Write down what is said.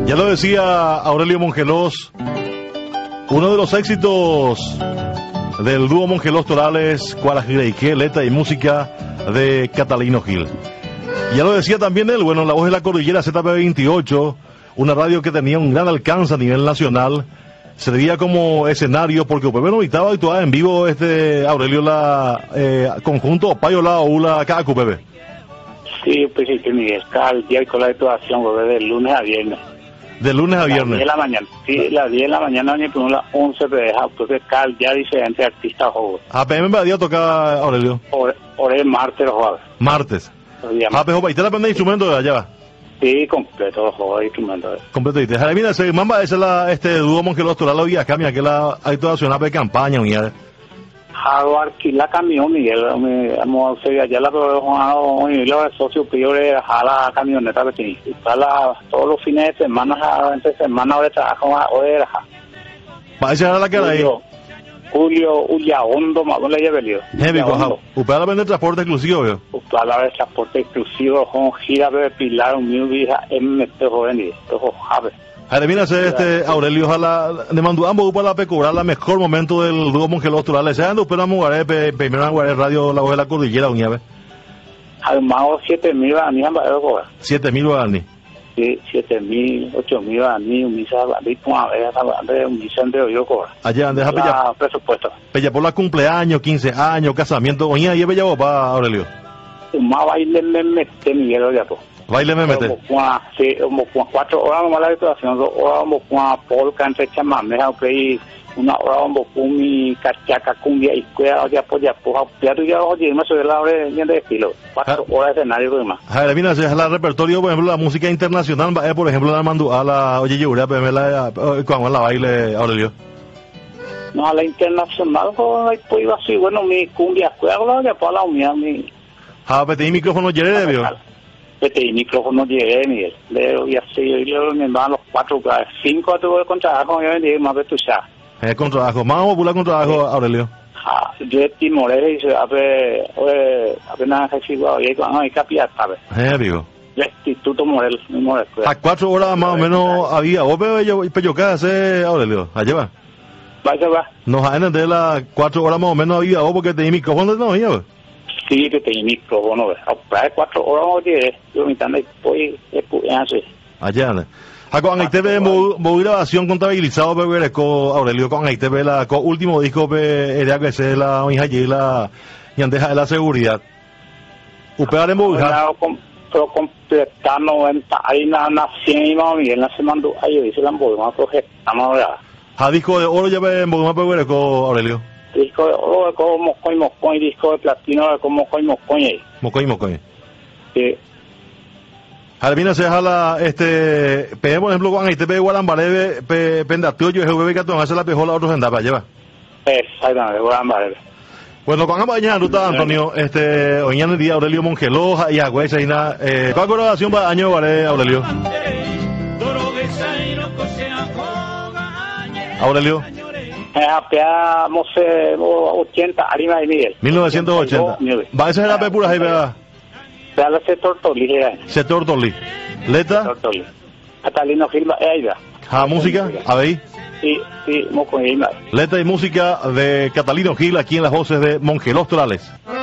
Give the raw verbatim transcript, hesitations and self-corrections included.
Ya lo decía Aurelio Mongelós, uno de los éxitos del dúo Mongelós Torales, Cuarajireique, letra y música de Catalino Gil. Ya lo decía también él, bueno, La Voz de la Cordillera Z P veintiocho, una radio que tenía un gran alcance a nivel nacional, servía como escenario porque U P B no invitaba y actuaba en vivo este Aurelio la eh, conjunto Payo la Oula acá U P B. Sí, pues sí, que Miguel, cada día con la actuación, de lunes a viernes. De lunes a viernes. Las diez de la mañana. Sí, las diez de la mañana, ni por las once, pero deja, entonces cada día diferentes artistas juegos. A P M me día tocar Aurelio. Por, por el martes los jueves. Martes. Ah, pero ¿y te la aprende instrumento de allá? Sí, completo los juegos de instrumentos. Completo. Y te jale, mira, ese mamba, ese es la, este dúo Mongelós Torales y acá, mira, que la actuación de campaña, mira. Hago alquilar camión, Miguel, vamos a seguir allá la pero los socios peores a la camioneta que tiene. Para todos los fines de semana, entre semana de trabajo, o de raja. Parece ahora la que era ahí. Julio, Ullahondo, más le lleve lío. Heavy, guau. ¿Usted la vende transporte exclusivo, yo? Usted la vende transporte exclusivo, con gira de pilar, un mío, vieja, M T joven y esto, jave. Jare, mira, este Aurelio, ojalá, le mandó ambos para la cobrar la mejor momento del dúo Mongelós Torales. ¿Se ando pero vamos a ver primero a guardar radio La Voz de la Cordillera, doña Ave? Además, siete mil bananí, siete mil bananí. Sí, siete mil, ocho mil bananí, un misa, un misa de yo cobra. Allá, ande, deja pella. Presupuesto. Pella por la cumpleaños, quince años, casamiento, doña, y bella papá, Aurelio. Más baile me mete, Miguel, ya pues. Baile me mete. Sí, como cuatro horas nomás la situación, dos horas como con polka entre chamamé, aunque una hora como con mi cachaca, cumbia y cuida, ya pues ya pues, ya tú ya oye, me soy la hora de estilo, cuatro horas de escenario y demás. Javier, mira, si es el repertorio, por ejemplo, la música internacional, eh, por ejemplo, la mandó a la, oye, yo, pero la, cuando la baile, Aurelio. No, a la internacional, pues, pues iba así, bueno, mi cumbia, cuida, ya pues la unidad, mi... Ah, pero ¿y micrófono llegue, vio? Este y micrófono llegué, Miguel. Leo y así, yo me van los cuatro, cinco tuve con trabajo, yo vendí más de tu ya. Eh, con trabajo, más o menos con trabajo, Aurelio. Ah, yo estoy moreno y se ape, oye, apenas recibo, y cuando hay que pillar, ¿sabes? Eh, digo. El Instituto Morel, mi Morel. A cuatro horas más o menos había, vos pero yo, pero yo, ¿qué hace, Aurelio? Allá va. Vaya, va. Nos han de las cuatro horas más o menos había, vos porque tenía micrófono, no había, sí, que tenía micrófono, a cuatro horas, oye, yo me están después, después, así. Allá, a con I T V, muy grabación contabilizado, pero eres con Aurelio, con I T V, la con último disco, era que se la hija y la, y andeja de la seguridad. Usted le embuja. Pero completar noventa, ahí nada, cien y más, Miguel, se mandó, ahí dice la embuja, proyectamos ahora. A disco de oro ya ve embuja, pero eres con Aurelio. Disco de oro como Moscoy, Moscoy, disco de platino como Moscoy, Moscoy. Moscoy, Moscoy. Sí. Jalmina se jala, este, pe, por ejemplo, con I T P, Guarambarebe, pe, Pendateo, yo, G V, Catón, hace la pejola a otros en Dapa, lleva. Exactamente, Guarambarebe. Bueno, con ambas mañana, ruta, Antonio, este, hoy en el día, Aurelio Mongelós, y Agüesa, y nada, eh, ¿cuál colaboración para año, vale, Aurelio? Aurelio. Apeamos ochenta, harina de Miguel. mil novecientos ochenta. Va a ser la P pura ahí, ¿verdad? Dale sector Torli. Sector Torli. ¿Letra? Torli. Catalino Gilma, ahí va. ¿Ja, música? A ver. Sí, sí, Moco Gilma. Letra y música de Catalino Gil aquí en las voces de Mongelós Torales.